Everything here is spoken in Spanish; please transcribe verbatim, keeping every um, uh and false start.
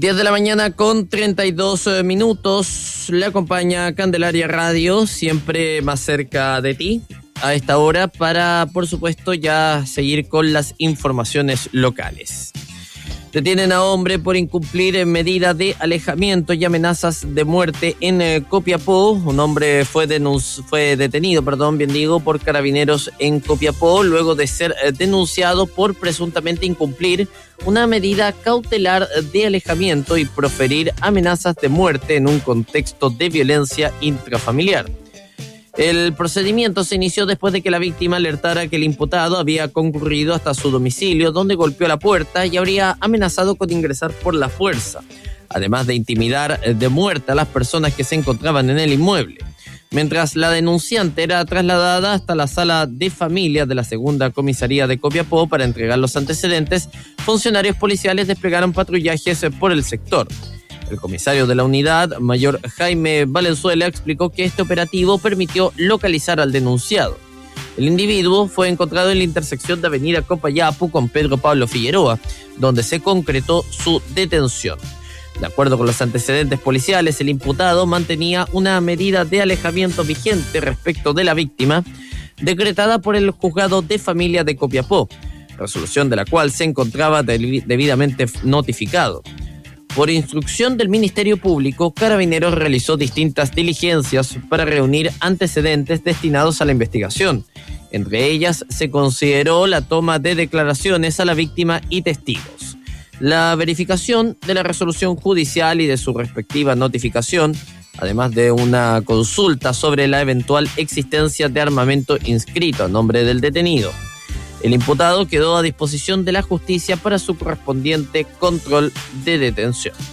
diez de la mañana con treinta y dos minutos. Le acompaña Candelaria Radio, siempre más cerca de ti a esta hora para, por supuesto, ya seguir con las informaciones locales. Detienen a hombre por incumplir medida de alejamiento y amenazas de muerte en eh, Copiapó. Un hombre fue, denunci- fue detenido, perdón, bien digo, por carabineros en Copiapó luego de ser eh, denunciado por presuntamente incumplir una medida cautelar de alejamiento y proferir amenazas de muerte en un contexto de violencia intrafamiliar. El procedimiento se inició después de que la víctima alertara que el imputado había concurrido hasta su domicilio, donde golpeó la puerta y habría amenazado con ingresar por la fuerza, además de intimidar de muerte a las personas que se encontraban en el inmueble. Mientras la denunciante era trasladada hasta la sala de familia de la segunda comisaría de Copiapó para entregar los antecedentes, funcionarios policiales desplegaron patrullajes por el sector. El comisario de la unidad, mayor Jaime Valenzuela, explicó que este operativo permitió localizar al denunciado. El individuo fue encontrado en la intersección de Avenida Copayapu con Pedro Pablo Figueroa, donde se concretó su detención. De acuerdo con los antecedentes policiales, el imputado mantenía una medida de alejamiento vigente respecto de la víctima, decretada por el juzgado de familia de Copiapó, resolución de la cual se encontraba debidamente notificado. Por instrucción del Ministerio Público, Carabineros realizó distintas diligencias para reunir antecedentes destinados a la investigación. Entre ellas, se consideró la toma de declaraciones a la víctima y testigos, la verificación de la resolución judicial y de su respectiva notificación, además de una consulta sobre la eventual existencia de armamento inscrito a nombre del detenido. El imputado quedó a disposición de la justicia para su correspondiente control de detención.